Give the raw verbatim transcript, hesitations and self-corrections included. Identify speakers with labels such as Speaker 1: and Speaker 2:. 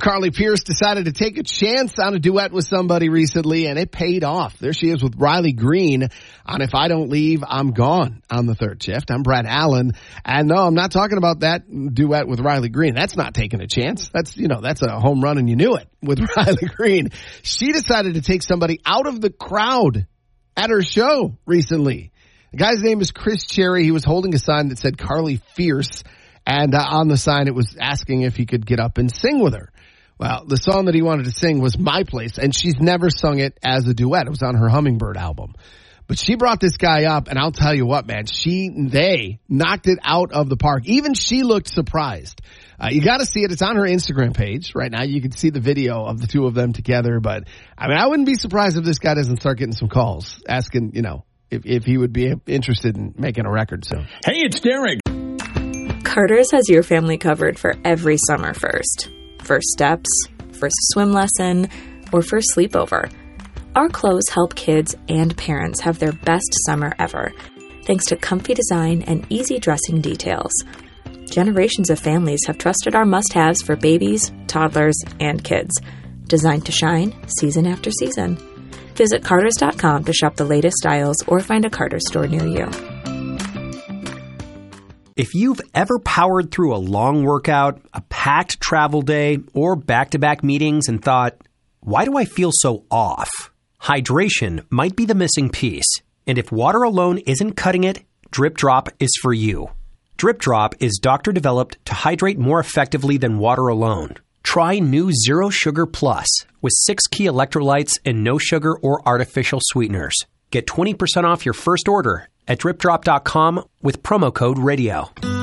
Speaker 1: Carly Pearce decided to take a chance on a duet with somebody recently, and it paid off. There she is with Riley Green on If I Don't Leave, I'm Gone on the third shift. I'm Brad Allen, and no, I'm not talking about that duet with Riley Green. That's not taking a chance. That's, you know, that's a home run and you knew it with Riley Green. She decided to take somebody out of the crowd at her show recently. The guy's name is Chris Cherry. He was holding a sign that said Carly Fierce, and uh, on the sign it was asking if he could get up and sing with her. Well, the song that he wanted to sing was My Place, and she's never sung it as a duet. It was on her Hummingbird album. But she brought this guy up, and I'll tell you what, man, she, they knocked it out of the park. Even she looked surprised. Uh, you got to see it. It's on her Instagram page right now. You can see the video of the two of them together. But, I mean, I wouldn't be surprised if this guy doesn't start getting some calls asking, you know, if, if he would be interested in making a record soon.
Speaker 2: Hey, it's Derek.
Speaker 3: Carter's has your family covered for every summer first. First steps, first swim lesson, or first sleepover. Our clothes help kids and parents have their best summer ever, thanks to comfy design and easy dressing details. Generations of families have trusted our must-haves for babies, toddlers, and kids, designed to shine season after season. Visit Carter's dot com to shop the latest styles or find a Carter's store near you.
Speaker 4: If you've ever powered through a long workout, a packed travel day, or back-to-back meetings and thought, why do I feel so off? Hydration might be the missing piece. And if water alone isn't cutting it, Drip Drop is for you. Drip Drop is doctor-developed to hydrate more effectively than water alone. Try new Zero Sugar Plus with six key electrolytes and no sugar or artificial sweeteners. Get twenty percent off your first order at drip drop dot com with promo code radio.